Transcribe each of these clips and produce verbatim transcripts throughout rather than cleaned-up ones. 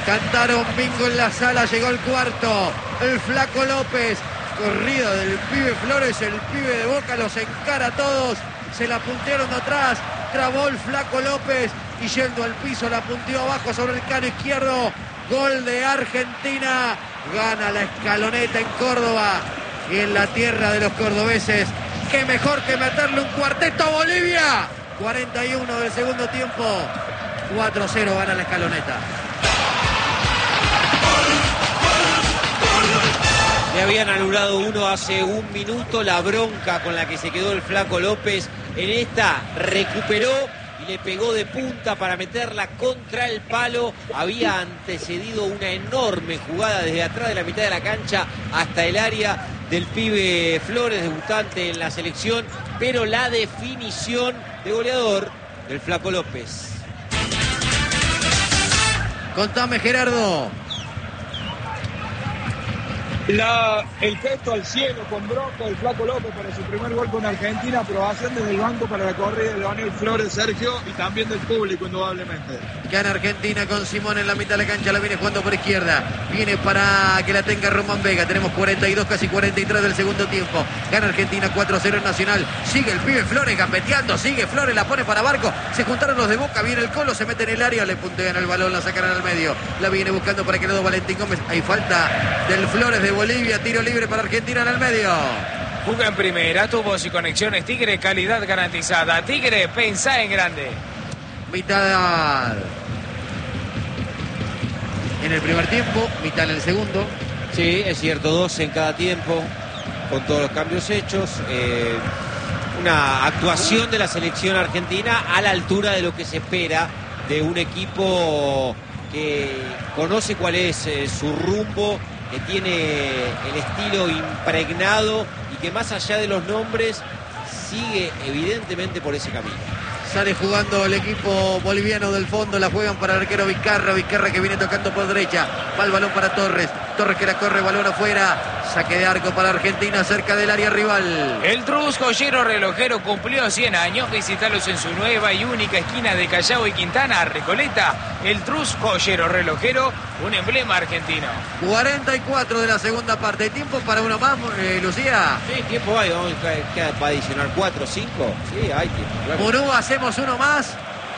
Cantaron bingo en la sala, llegó el cuarto. El Flaco López, corrida del pibe Flores, el pibe de Boca, los encara a todos. Se la puntearon de atrás, trabó el Flaco López y yendo al piso la punteó abajo sobre el cano izquierdo. Gol de Argentina, gana la Escaloneta en Córdoba y en la tierra de los cordobeses. Qué mejor que meterle un cuarteto a Bolivia. cuarenta y uno del segundo tiempo, cuatro a cero gana la Escaloneta. Le habían anulado uno hace un minuto, la bronca con la que se quedó el Flaco López. En esta recuperó y le pegó de punta para meterla contra el palo. Había antecedido una enorme jugada desde atrás de la mitad de la cancha hasta el área del pibe Flores, debutante en la selección, pero la definición de goleador del Flaco López. Contame, Gerardo. La, el gesto al cielo con bronca del Flaco López para su primer gol con Argentina, aprobación desde el banco para la corrida de Leonel Flores, Sergio, y también del público, indudablemente. Gana Argentina con Simón en la mitad de la cancha, la viene jugando por izquierda, viene para que la tenga Román Vega. Tenemos cuarenta y dos, casi cuarenta y tres del segundo tiempo. Gana Argentina cuatro a cero en Nacional. Sigue el pibe Flores gambeteando, sigue Flores, la pone para Barco. Se juntaron los de Boca, viene el Colo, se mete en el área, le puntean el balón, la sacan al medio. La viene buscando para que le dé Valentín Gómez. Hay falta del Flores de Bolivia, tiro libre para Argentina en el medio. Juega en primera, tubos y conexiones Tigre, calidad garantizada. Tigre, pensá en grande. Mitad en el primer tiempo, mitad en el segundo. Sí, es cierto, dos en cada tiempo, con todos los cambios hechos. Eh, una actuación de la selección argentina a la altura de lo que se espera de un equipo que conoce cuál es eh, su rumbo, que tiene el estilo impregnado y que más allá de los nombres sigue evidentemente por ese camino. Sale jugando el equipo boliviano del fondo, la juegan para el arquero Vizcarra, Vizcarra que viene tocando por derecha, va el balón para Torres, Torres que la corre, balón afuera, saque de arco para Argentina cerca del área rival. El Trus Joyero Relojero cumplió cien años, visítalos en su nueva y única esquina de Callao y Quintana, Recoleta. El Trus Joyero Relojero, un emblema argentino. cuarenta y cuatro de la segunda parte, tiempo para uno más, eh, Lucía. Sí, tiempo hay, vamos a, a adicionar cuatro, cinco, sí, hay tiempo. Claro. Murúa, hacemos uno más.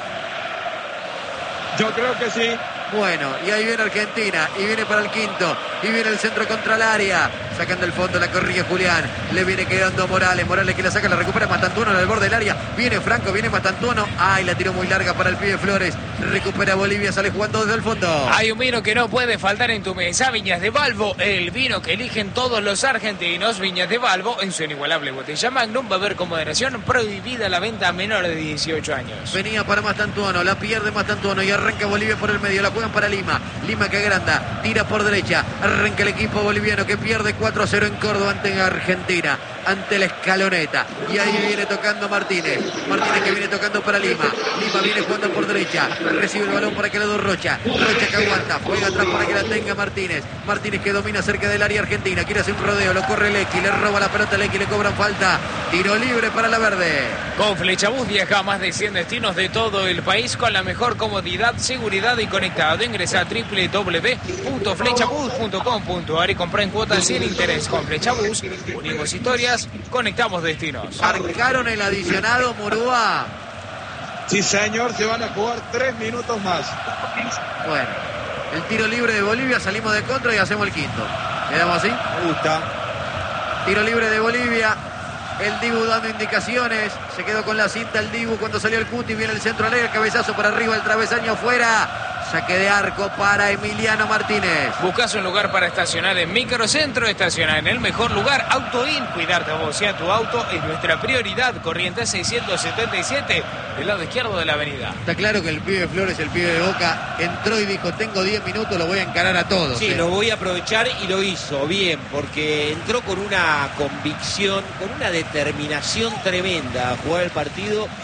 Yo creo que sí. Bueno, y ahí viene Argentina, y viene para el quinto, y viene el centro contra el área, sacando el fondo, la corrige Julián, le viene quedando Morales, Morales que la saca, la recupera Mastantuono en el borde del área, viene Franco, viene Mastantuono, ay, la tiró muy larga para el pibe Flores, recupera Bolivia, sale jugando desde el fondo. Hay un vino que no puede faltar en tu mesa, Viñas de Balbo, el vino que eligen todos los argentinos. Viñas de Balbo, en su inigualable botella Magnum, va a haber con moderación, prohibida la venta a menores de dieciocho años. Venía para Mastantuono, la pierde Mastantuono y arranca Bolivia por el medio, la juegan para Lima, Lima que agranda, tira por derecha, arranca el equipo boliviano que pierde cuatro a cero en Córdoba ante Argentina, ante la Escaloneta, y ahí viene tocando Martínez, Martínez que viene tocando para Lima, Lima viene jugando por derecha, recibe el balón para que le dé Rocha, Rocha que aguanta, juega atrás para que la tenga Martínez, Martínez que domina cerca del área argentina, quiere hacer un rodeo, lo corre Lecky, le roba la pelota a Lecky, le cobran falta, tiro libre para la verde. Con Flechabús viaja a más de cien destinos de todo el país con la mejor comodidad, seguridad y conectado. Ingresa a doble u doble u doble u punto flechabús punto com punto ar y compra en cuotas sin interés. Con Flechabús unimos historias, conectamos destinos. Marcaron el adicionado, Murúa. Sí, señor, se van a jugar tres minutos más. Bueno, el tiro libre de Bolivia, salimos de contra y hacemos el quinto. ¿Quedamos así? Me gusta. Tiro libre de Bolivia. El Dibu dando indicaciones. Se quedó con la cinta el Dibu cuando salió el Cuti. Viene el centro al área, cabezazo para arriba, el travesaño fuera. Saque de arco para Emiliano Martínez. Buscas un lugar para estacionar en Microcentro, estacionar en el mejor lugar. AutoIn, cuidarte a vos y a tu auto es nuestra prioridad. Corrientes seiscientos setenta y siete, del lado izquierdo de la avenida. Está claro que el pibe Flores, el pibe de Boca, entró y dijo, tengo diez minutos, lo voy a encarar a todos. Sí, ¿eh? lo voy a aprovechar y lo hizo bien, porque entró con una convicción, con una determinación tremenda a jugar el partido.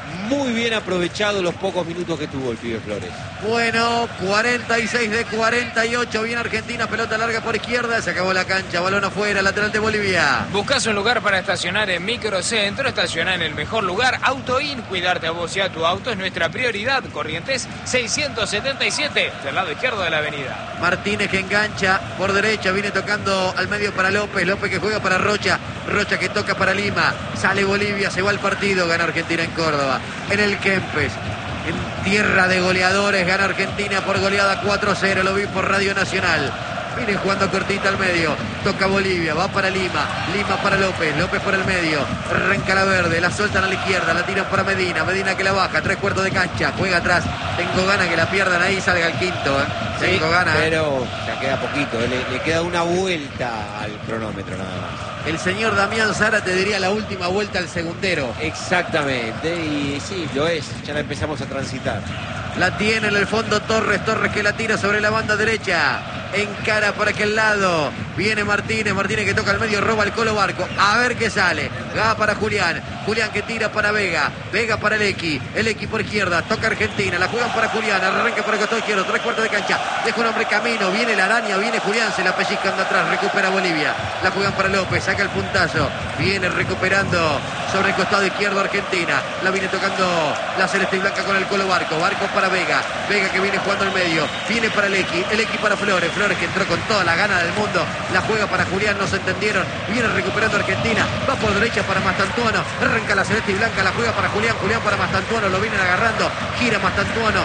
muy bien aprovechado los pocos minutos que tuvo el pibe Flores. Bueno, cuarenta y seis de cuarenta y ocho. Viene Argentina, pelota larga por izquierda. Se acabó la cancha, balón afuera, lateral de Bolivia. Buscas un lugar para estacionar en Microcentro, estacionar en el mejor lugar. AutoIn, cuidarte a vos y a tu auto es nuestra prioridad. Corrientes seiscientos setenta y siete, del lado izquierdo de la avenida. Martínez que engancha por derecha, viene tocando al medio para López. López que juega para Rocha. Rocha que toca para Lima. Sale Bolivia, se va al partido, gana Argentina en Córdoba. En el Kempes, en tierra de goleadores, gana Argentina por goleada cuatro a cero. Lo vi por Radio Nacional. Viene jugando cortita al medio. Toca Bolivia, va para Lima. Lima para López. López por el medio. Arranca la verde, la sueltan a la izquierda. La tiran para Medina. Medina que la baja. Tres cuartos de cancha. Juega atrás. Tengo ganas que la pierdan ahí y salga el quinto. ¿eh? Sí, Tengo ganas. pero ya queda poquito. Le, le queda una vuelta al cronómetro nada más. El señor Damián Zara te diría la última vuelta al segundero. Exactamente. Y sí, lo es. Ya la empezamos a transitar. La tiene en el fondo Torres. Torres que la tira sobre la banda derecha. Encara por aquel lado. Viene Martínez. Martínez que toca al medio. Roba el Colo Barco. A ver qué sale. Va para Julián. Julián que tira para Vega. Vega para el X. El X por izquierda. Toca Argentina. La juegan para Julián. Arranca por el costado izquierdo. Tres cuartos de cancha. Deja un hombre camino. Viene la araña. Viene Julián. Se la pellizcan de atrás. Recupera Bolivia. La juegan para López. Saca el puntazo. Viene recuperando sobre el costado izquierdo Argentina. La viene tocando la celeste y blanca con el Colo Barco. Barco para Vega. Vega que viene jugando al medio. Viene para el X. El X para Flores. Flores que entró con toda la gana del mundo. La juega para Julián. No se entendieron. Viene recuperando Argentina. Va por derecha para Mastantuono. Arranca la celeste y blanca. La juega para Julián. Julián para Mastantuono. Lo vienen agarrando. Gira Mastantuono.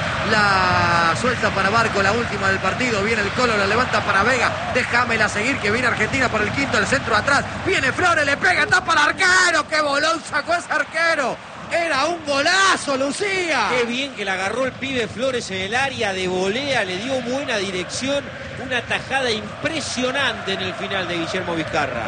La suelta para Barco. La última del partido. Viene el Colo. La levanta para Vega. Déjamela seguir que viene Argentina por el quinto. El centro atrás. Viene Flores. Le pega. Tapa al arquero. ¡Qué bolón sacó ese arquero! Era un golazo, Lucía. Qué bien que la agarró el pibe Flores en el área de volea, le dio buena dirección, una tajada impresionante en el final de Guillermo Vizcarra.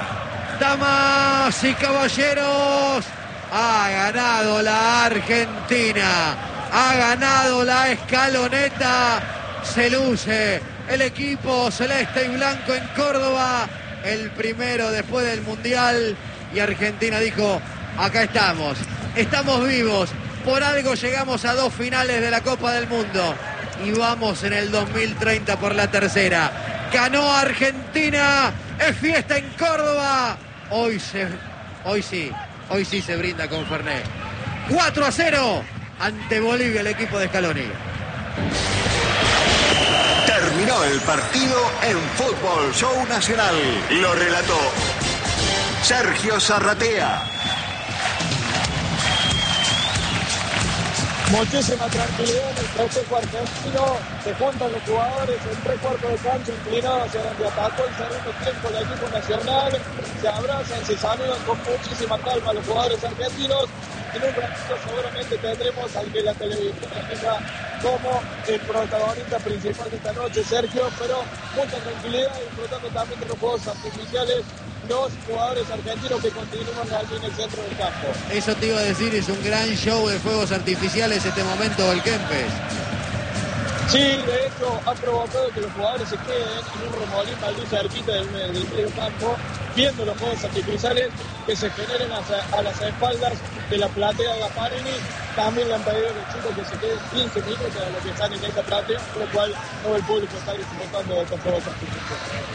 Damas y caballeros, ha ganado la Argentina, ha ganado la escaloneta, se luce el equipo celeste y blanco en Córdoba, el primero después del Mundial, y Argentina dijo, acá estamos. Estamos vivos, por algo llegamos a dos finales de la Copa del Mundo y vamos en el dos mil treinta por la tercera. Ganó Argentina, es fiesta en Córdoba. Hoy, se, hoy sí, hoy sí se brinda con Fernet. cuatro a cero ante Bolivia el equipo de Scaloni. Terminó el partido en Fútbol Show Nacional. Lo relató Sergio Zarratea. Muchísima tranquilidad en el festejo argentino, se juntan los jugadores en tres cuartos de cancha inclinados hacia donde atacó el segundo tiempo el equipo nacional, se abrazan, se saludan con muchísima calma los jugadores argentinos. En un ratito seguramente tendremos al que la televisión tenga como el protagonista principal de esta noche, Sergio, pero mucha tranquilidad, disfrutando también de los juegos artificiales, los jugadores argentinos que continúan allí en el centro del campo. Eso te iba a decir, es un gran show de fuegos artificiales este momento del Kempes. Sí, de hecho ha provocado que los jugadores se queden en un remolín allí cerquita del, del medio campo, viendo los juegos artificiales que se generen a, a las espaldas de la platea de Gasparini. También le han pedido a los chicos que se queden quince minutos a los que están en esa platea, por lo cual todo el público está disfrutando de estos juegos artificiales.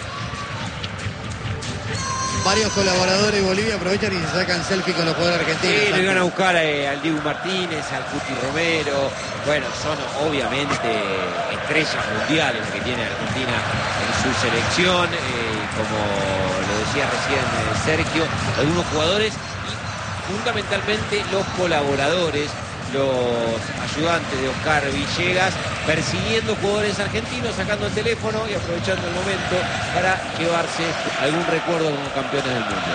Varios colaboradores de Bolivia aprovechan y se sacan selfie con los jugadores argentinos. Sí, lo iban a buscar eh, al Dibu Martínez, al Cuti Romero. Bueno, son obviamente estrellas mundiales que tiene Argentina en su selección. Eh, como lo decía recién eh, Sergio, algunos jugadores y fundamentalmente los colaboradores, los ayudantes de Oscar Villegas, persiguiendo jugadores argentinos, sacando el teléfono y aprovechando el momento para llevarse algún recuerdo como campeones del mundo.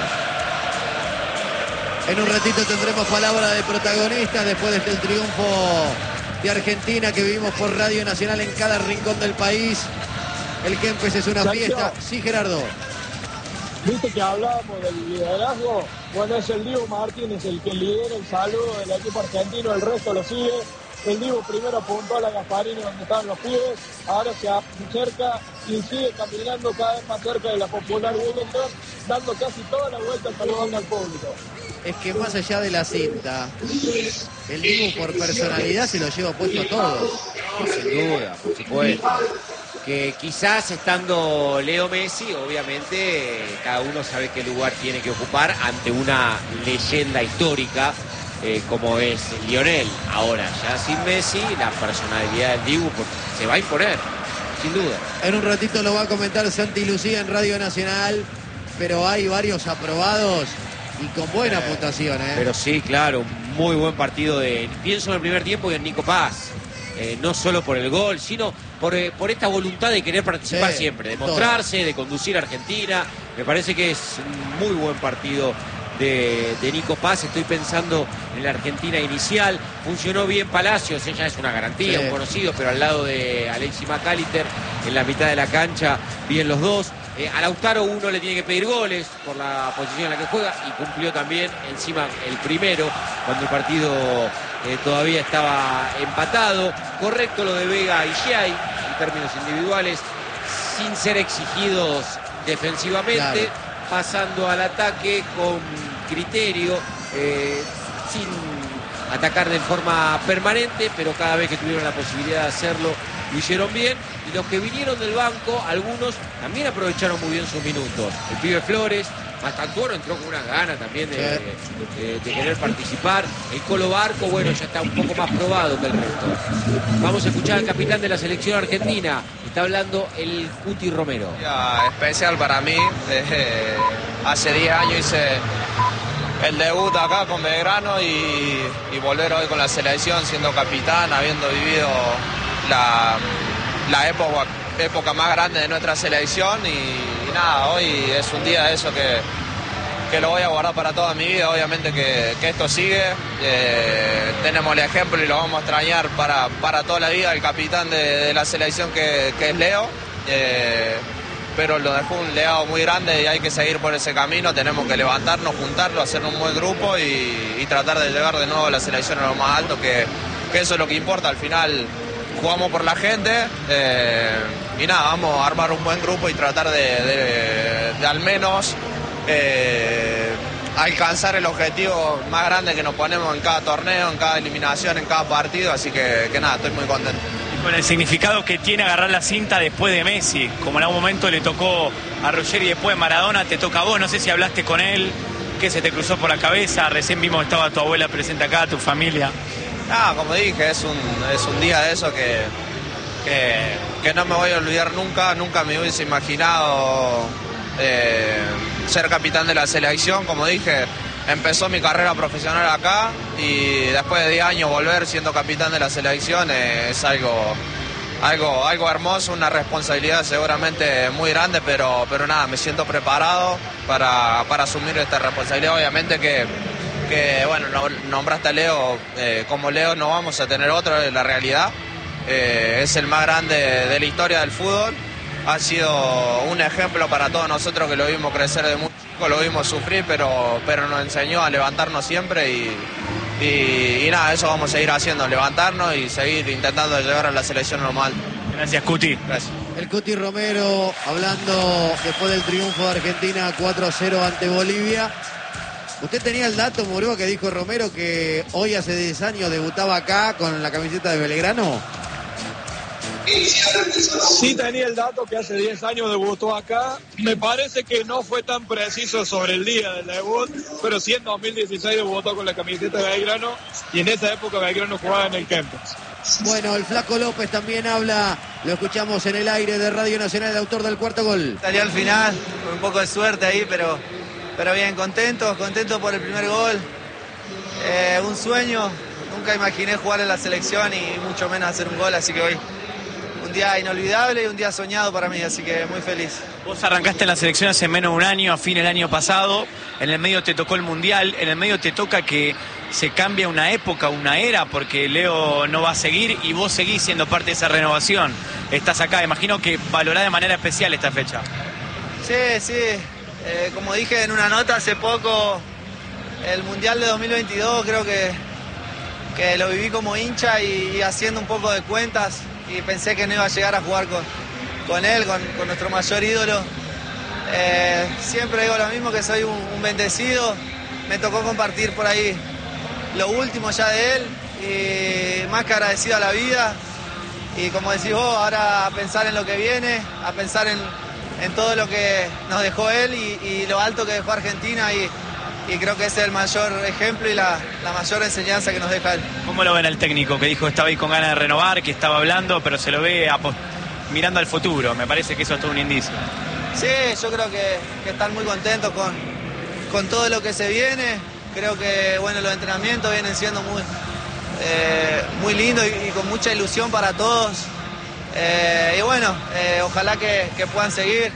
En un ratito tendremos palabra de protagonistas después de este triunfo de Argentina que vivimos por Radio Nacional en cada rincón del país. El Kempes es una Sergio, fiesta. Sí, Gerardo. Viste que hablábamos del liderazgo. Bueno, es el Dibu Martínez el que lidera el saludo del equipo argentino, el resto lo sigue. El Dibu primero apuntó a la Gasparini donde estaban los pibes, ahora se acerca y sigue caminando cada vez más cerca de la popular Wellington, dando casi toda la vuelta saludando al público. es que más allá de la cinta, el Dibu por personalidad se lo lleva puesto a todos. No, sin duda, por supuesto. Que quizás estando Leo Messi, obviamente cada uno sabe qué lugar tiene que ocupar ante una leyenda histórica eh, como es Lionel. Ahora, ya sin Messi, la personalidad del Dibu se va a imponer, sin duda. En un ratito lo va a comentar Santi Lucía en Radio Nacional, pero hay varios aprobados y con buena eh, puntuación. ¿eh? Pero sí, claro, muy buen partido de... Pienso en el primer tiempo y en Nico Paz. Eh, no solo por el gol, sino por, eh, por esta voluntad de querer participar sí, siempre, de mostrarse, de conducir a Argentina. Me parece que es un muy buen partido de, de Nico Paz. Estoy pensando en la Argentina inicial. Funcionó bien Palacios, ella es una garantía, sí. un conocido, pero al lado de Alexis McAllister, en la mitad de la cancha, bien los dos. Eh, a Lautaro uno le tiene que pedir goles por la posición en la que juega y cumplió también encima el primero cuando el partido eh, todavía estaba empatado. Correcto lo de Vega y Giai en términos individuales, sin ser exigidos defensivamente, claro. pasando al ataque con criterio, eh, sin atacar de forma permanente, pero cada vez que tuvieron la posibilidad de hacerlo lo hicieron bien, y los que vinieron del banco, algunos también aprovecharon muy bien sus minutos. El pibe Flores, Mastantuono entró con unas ganas también de, de, de querer participar. El Colo Barco, bueno, ya está un poco más probado que el resto. Vamos a escuchar al capitán de la selección argentina, está hablando el Cuti Romero. Ya, especial para mí, eh, hace diez años hice el debut acá con Belgrano y, y volver hoy con la selección siendo capitán, habiendo vivido la, la época, época más grande de nuestra selección y, y nada, hoy es un día de eso que, que lo voy a guardar para toda mi vida, obviamente que, que esto sigue, eh, tenemos el ejemplo y lo vamos a extrañar para, para toda la vida, el capitán de, de la selección que, que es Leo, eh, pero lo dejó un legado muy grande y hay que seguir por ese camino, tenemos que levantarnos, juntarlo, hacer un buen grupo y, y tratar de llegar de nuevo a la selección a lo más alto, que, que eso es lo que importa, al final jugamos por la gente eh, y nada, vamos a armar un buen grupo y tratar de, de, de al menos eh, alcanzar el objetivo más grande que nos ponemos en cada torneo, en cada eliminación, en cada partido, así que, que nada, estoy muy contento. Y con el significado que tiene agarrar la cinta después de Messi, como en algún momento le tocó a Roger y después Maradona, te toca a vos, no sé si hablaste con él, qué se te cruzó por la cabeza, recién vimos que estaba tu abuela presente acá, tu familia. Ah, como dije, es un, es un día de eso que, que, que no me voy a olvidar nunca, nunca me hubiese imaginado eh, ser capitán de la selección, como dije, empezó mi carrera profesional acá y después de diez años volver siendo capitán de la selección eh, es algo, algo, algo hermoso, una responsabilidad seguramente muy grande, pero, pero nada, me siento preparado para, para asumir esta responsabilidad, obviamente que que bueno, nombraste a Leo, eh, como Leo no vamos a tener otro, es la realidad, eh, es el más grande de la historia del fútbol, ha sido un ejemplo para todos nosotros que lo vimos crecer de muy chico, lo vimos sufrir, pero, pero nos enseñó a levantarnos siempre y, y, y nada, eso vamos a seguir haciendo, levantarnos y seguir intentando llevar a la selección normal. Gracias, Cuti. Gracias. El Cuti Romero hablando después del triunfo de Argentina cuatro a cero ante Bolivia. ¿Usted tenía el dato, Murúa, que dijo Romero que hoy hace diez años debutaba acá con la camiseta de Belgrano? Sí tenía el dato que hace diez años debutó acá. Me parece que no fue tan preciso sobre el día del debut, pero sí en dos mil dieciséis debutó con la camiseta de Belgrano y en esa época Belgrano jugaba en el Kempes. Bueno, el Flaco López también habla, lo escuchamos en el aire de Radio Nacional, el autor del cuarto gol. Salió al final, con un poco de suerte ahí, pero... Pero bien, contentos, contentos por el primer gol. Eh, un sueño, nunca imaginé jugar en la selección y mucho menos hacer un gol, así que hoy un día inolvidable y un día soñado para mí, así que muy feliz. Vos arrancaste en la selección hace menos de un año, a fin del año pasado, en el medio te tocó el Mundial, en el medio te toca que se cambia una época, una era, porque Leo no va a seguir y vos seguís siendo parte de esa renovación. Estás acá, imagino que valorás de manera especial esta fecha. Sí, sí. Eh, como dije en una nota hace poco, el Mundial de dos mil veintidós creo que, que lo viví como hincha y, y haciendo un poco de cuentas y pensé que no iba a llegar a jugar con, con él, con, con nuestro mayor ídolo. Eh, siempre digo lo mismo, que soy un, un bendecido, me tocó compartir por ahí lo último ya de él, y más que agradecido a la vida. Y como decís vos, ahora a pensar en lo que viene, a pensar en, en todo lo que nos dejó él y, y lo alto que dejó Argentina, y, y creo que ese es el mayor ejemplo y la, la mayor enseñanza que nos deja él. ¿Cómo lo ven el técnico que dijo que estaba ahí con ganas de renovar, que estaba hablando, pero se lo ve mirando al futuro? Me parece que eso es todo un indicio. Sí, yo creo que, que están muy contentos con, con todo lo que se viene. Creo que bueno, los entrenamientos vienen siendo muy, eh, muy lindos y, y con mucha ilusión para todos. Eh, y bueno, eh, ojalá que, que puedan seguir.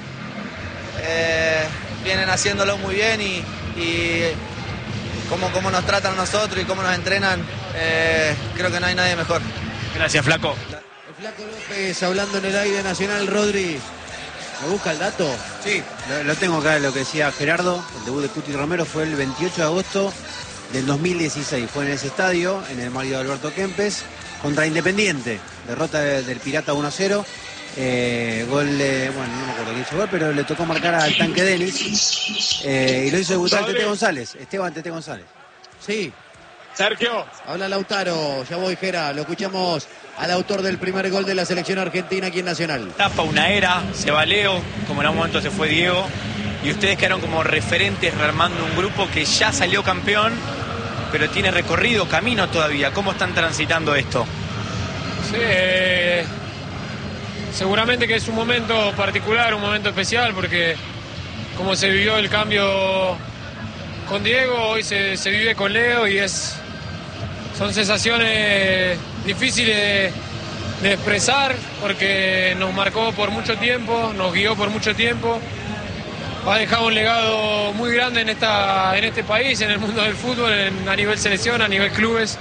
Eh, vienen haciéndolo muy bien y, y cómo, cómo nos tratan a nosotros y cómo nos entrenan, eh, creo que no hay nadie mejor. Gracias, Flaco. El Flaco López hablando en el aire nacional. Rodri, ¿me busca el dato? Sí, lo, lo tengo acá, lo que decía Gerardo. El debut de Cuti Romero fue el veintiocho de agosto del dos mil dieciséis. Fue en ese estadio, en el Mario Alberto Kempes, contra Independiente. Derrota de, del Pirata uno a cero. Eh, gol de, bueno, no me acuerdo quién hizo gol, pero le tocó marcar al Tanque Denis. Eh, y lo hizo debutar Tete González, Esteban Tete González. Sí. Sergio. Habla Lautaro, ya voy, Gera. Lo escuchamos al autor del primer gol de la selección argentina aquí en Nacional. Tapa una era, se va Leo, como en un momento se fue Diego, y ustedes quedaron como referentes rearmando un grupo que ya salió campeón, pero tiene recorrido, camino todavía. ¿Cómo están transitando esto? Sí, eh, seguramente que es un momento particular, un momento especial, porque como se vivió el cambio con Diego, hoy se, se vive con Leo y es, son sensaciones difíciles de, de expresar, porque nos marcó por mucho tiempo, nos guió por mucho tiempo, ha dejado un legado muy grande en, esta, en este país, en el mundo del fútbol, en, a nivel selección, a nivel clubes.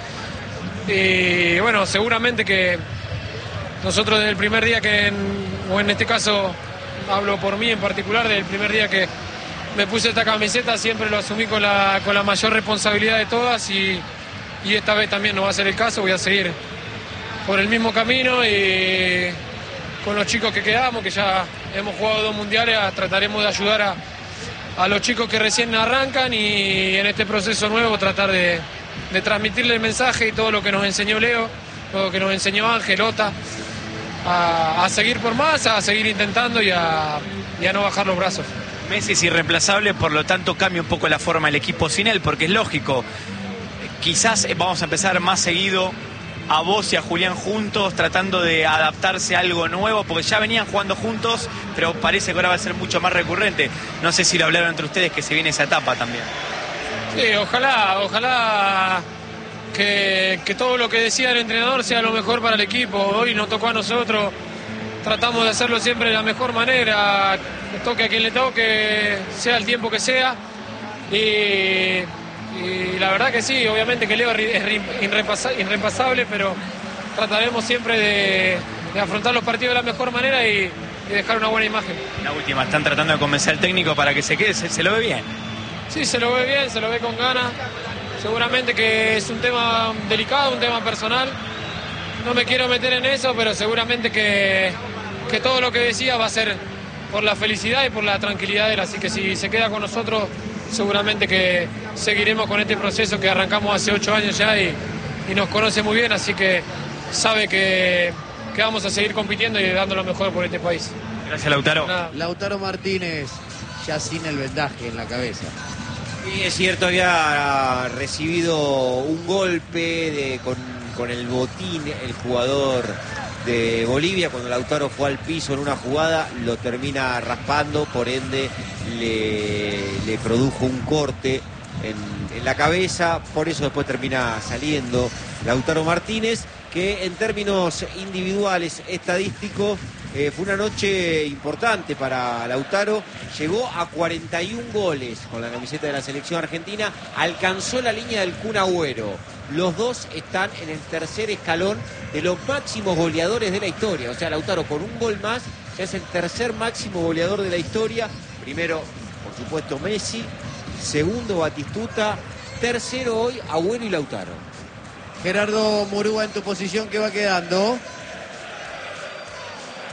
Y bueno, seguramente que nosotros desde el primer día que, en, o en este caso hablo por mí en particular, desde el primer día que me puse esta camiseta siempre lo asumí con la, con la mayor responsabilidad de todas, y, y esta vez también no va a ser el caso. Voy a seguir por el mismo camino y con los chicos que quedamos, que ya hemos jugado dos mundiales, trataremos de ayudar a, a los chicos que recién arrancan, y en este proceso nuevo tratar de, de transmitirle el mensaje y todo lo que nos enseñó Leo, lo que nos enseñó Ángel, Ota, a, a seguir por más, a seguir intentando y a, y a no bajar los brazos. Messi es irreemplazable, por lo tanto cambia un poco la forma del equipo sin él, porque es lógico. Quizás vamos a empezar más seguido a vos y a Julián juntos, tratando de adaptarse a algo nuevo, porque ya venían jugando juntos, pero parece que ahora va a ser mucho más recurrente. No sé si lo hablaron entre ustedes, que se viene esa etapa también. Sí, ojalá, ojalá que, que todo lo que decía el entrenador sea lo mejor para el equipo. Hoy nos tocó a nosotros, tratamos de hacerlo siempre de la mejor manera, toque a quien le toque, sea el tiempo que sea. Y, y la verdad que sí, obviamente que Leo es irreemplazable, pero trataremos siempre de, de afrontar los partidos de la mejor manera y, y dejar una buena imagen. La última, están tratando de convencer al técnico para que se quede, se, se lo ve bien. Sí, se lo ve bien, se lo ve con ganas. Seguramente que es un tema delicado, un tema personal. No me quiero meter en eso, pero seguramente que, que todo lo que decía va a ser por la felicidad y por la tranquilidad de él. Así que si se queda con nosotros, seguramente que seguiremos con este proceso que arrancamos hace ocho años ya y, y nos conoce muy bien. Así que sabe que, que vamos a seguir compitiendo y dando lo mejor por este país. Gracias, Lautaro. Nada. Lautaro Martínez, ya sin el vendaje en la cabeza. Y es cierto, había recibido un golpe de, con, con el botín el jugador de Bolivia. Cuando Lautaro fue al piso en una jugada, lo termina raspando, por ende le, le produjo un corte en, en la cabeza, por eso después termina saliendo Lautaro Martínez, que en términos individuales, estadísticos, Eh, fue una noche importante para Lautaro. Llegó a cuarenta y un goles con la camiseta de la selección argentina. Alcanzó la línea del Kun Agüero. Los dos están en el tercer escalón de los máximos goleadores de la historia. O sea, Lautaro con un gol más ya es el tercer máximo goleador de la historia. Primero, por supuesto, Messi. Segundo, Batistuta. Tercero hoy, Agüero y Lautaro. Gerardo Murúa, en tu posición, ¿qué va quedando?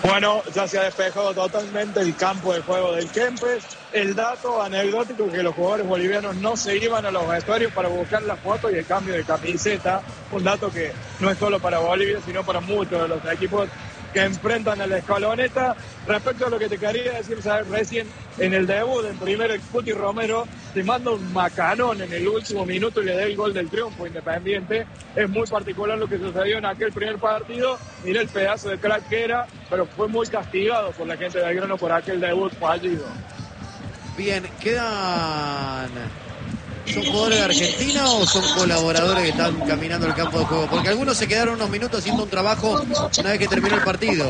Bueno, ya se ha despejado totalmente el campo de juego del Kempes. El dato anecdótico que los jugadores bolivianos no se iban a los vestuarios para buscar la foto y el cambio de camiseta. Un dato que no es solo para Bolivia, sino para muchos de los equipos que enfrentan a la Escaloneta. Respecto a lo que te quería decir, ¿sabes? Recién en el debut, en primero, el Cuti Romero te manda un macanón en el último minuto y le da el gol del triunfo Independiente. Es muy particular lo que sucedió en aquel primer partido. Mira el pedazo de crack que era, pero fue muy castigado por la gente de Belgrano por aquel debut fallido. Bien, quedan... ¿Son jugadores de Argentina o son colaboradores que están caminando el campo de juego? Porque algunos se quedaron unos minutos haciendo un trabajo una vez que terminó el partido.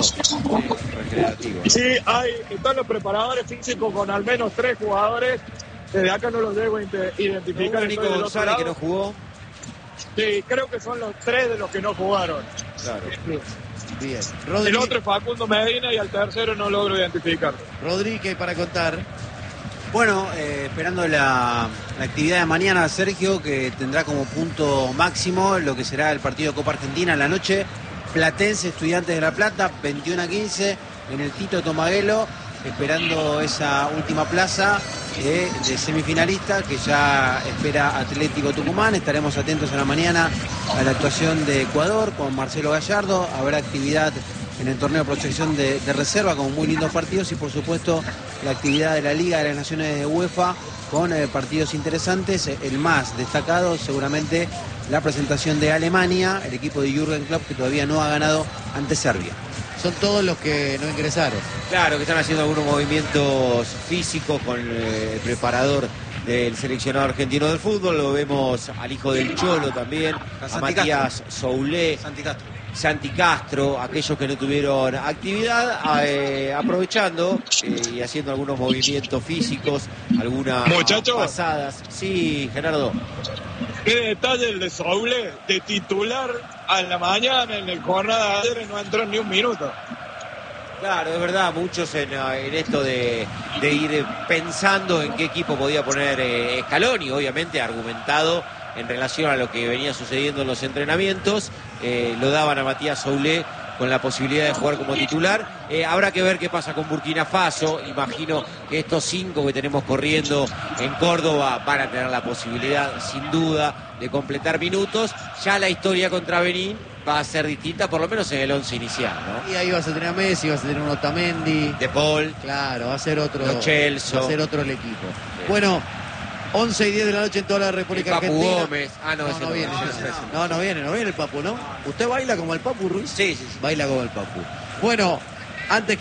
Sí, hay, están los preparadores físicos con al menos tres jugadores. Desde acá no los debo identificar. ¿No, Nico González que no jugó? Sí, creo que son los tres de los que no jugaron. Claro. Bien. Rodri... El otro es Facundo Medina y al tercero no logro identificar. Rodríguez, para contar. Bueno, eh, esperando la, la actividad de mañana, Sergio, que tendrá como punto máximo lo que será el partido de Copa Argentina en la noche. Platense, Estudiantes de La Plata, veintiuno a quince, en el Tito Tomaguelo, esperando esa última plaza eh, de semifinalista que ya espera Atlético Tucumán. Estaremos atentos en la mañana a la actuación de Ecuador con Marcelo Gallardo. Habrá actividad en el torneo de proyección de, de reserva con muy lindos partidos y por supuesto la actividad de la Liga de las Naciones de UEFA con eh, partidos interesantes. El más destacado seguramente la presentación de Alemania, el equipo de Jürgen Klopp que todavía no ha ganado ante Serbia. Son todos los que no ingresaron. Claro, que están haciendo algunos movimientos físicos con eh, el preparador del seleccionado argentino del fútbol. Lo vemos al hijo del Cholo también, a, a Matías Soulé. Santi Castro. Santi Castro, aquellos que no tuvieron actividad, eh, aprovechando eh, y haciendo algunos movimientos físicos, algunas Muchachos. pasadas. Sí, Gerardo. Qué detalle el de Soule, de titular a la mañana en el jornada de ayer no entró ni un minuto. Claro, es verdad, muchos en, en esto de, de ir pensando en qué equipo podía poner eh, Scaloni, obviamente argumentado en relación a lo que venía sucediendo en los entrenamientos, eh, lo daban a Matías Soulé con la posibilidad de jugar como titular. Eh, habrá que ver qué pasa con Burkina Faso. Imagino que estos cinco que tenemos corriendo en Córdoba van a tener la posibilidad, sin duda, de completar minutos. Ya la historia contra Benín va a ser distinta, por lo menos en el once inicial, ¿no? Y ahí vas a tener a Messi, vas a tener un Otamendi. De Paul. Claro, va a ser otro. Lo Celso. Va a ser otro el equipo. Sí. Bueno, once y diez de la noche en toda la República el Papu Argentina. Gómez. Ah, no, no, ese no, no viene. no, No, ese no. no, no viene, no viene el Papu, ¿no? ¿Usted baila como el Papu, Ruiz? Sí, sí, sí. Baila como el Papu. Bueno, antes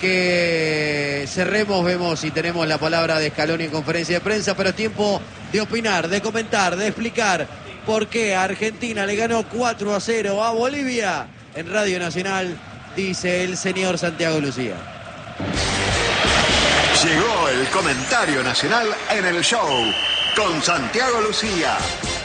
que cerremos, vemos si tenemos la palabra de Scaloni en conferencia de prensa, pero es tiempo de opinar, de comentar, de explicar por qué Argentina le ganó cuatro a cero a Bolivia. En Radio Nacional, dice el señor Santiago Lucía. Llegó el comentario nacional en el show con Santiago Lucía.